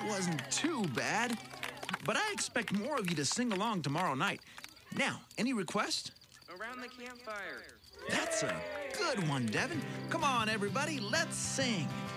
that wasn't too bad. But I expect more of you to sing along tomorrow night. Now, any requests? Around the campfire. That's a good one, Devin. Come on, everybody, let's sing.